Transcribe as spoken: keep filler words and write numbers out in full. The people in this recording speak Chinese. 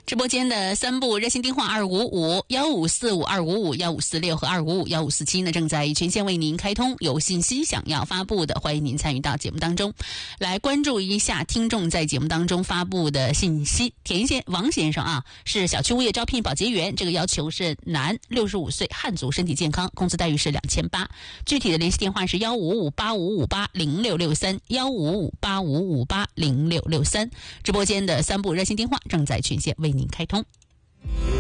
直播间的三部热线电话二五五幺五四五二五五幺五四六和二五五幺五四七呢，正在全线为您开通。有信息想要发布的，欢迎您参与到节目当中来关注一下听众在节目当中发布的信息。田先王先生啊，是小区物业招聘保洁员，这个要求是男，六十五岁，汉族，身体健康，工资待遇是两千八。具体的联系电话是幺五五八五五八零六六三幺五五八五五八零六六三。直播间的三部热线电话正在全线为您开通。